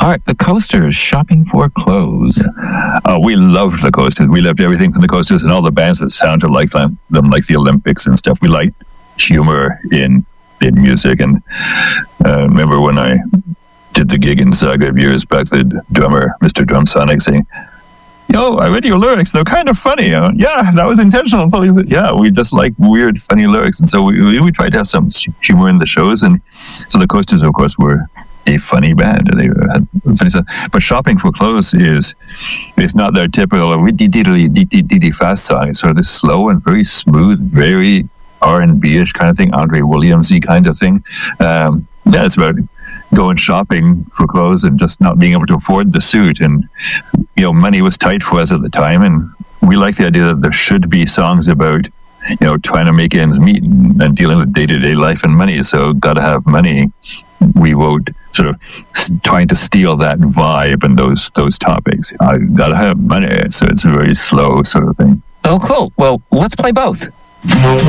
All right, the Coasters, shopping for clothes. We loved the Coasters. We loved everything from the Coasters and all the bands that sounded like them, like the Olympics and stuff. We liked humor in music. And remember when I did the gig in Zagreb years back, the drummer, Mr. Drum Sonic, saying, I read your lyrics. They're kind of funny. Yeah, that was intentional. Yeah, we just like weird, funny lyrics. And so we tried to have some humor in the shows. And so the Coasters, of course, were a funny band. They had funny stuff. But shopping for clothes it's not their typical diddly fast song. It's sort of this slow and very smooth, very R&B-ish kind of thing, Andre Williams-y kind of thing. It's about going shopping for clothes and just not being able to afford the suit. And, money was tight for us at the time. And we like the idea that there should be songs about, trying to make ends meet and dealing with day-to-day life and money. So got to have money. We won't sort of trying to steal that vibe and those topics. I got to have money. So it's a very slow sort of thing. Oh, cool. Well, let's play both.